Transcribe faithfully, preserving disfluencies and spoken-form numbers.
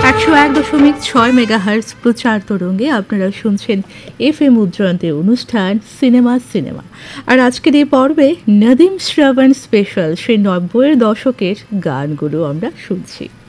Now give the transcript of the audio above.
একশো এক দশমিক ছয় মেগাহার্জ প্রচার তরঙ্গে আপনারা শুনছেন এফ এম উজ্জয়ন্তের অনুষ্ঠান সিনেমা সিনেমা। আর আজকের এই পর্বে নদীম শ্রাবণ স্পেশাল সেই নব্বইয়ের দশকের গানগুলো আমরা শুনছি।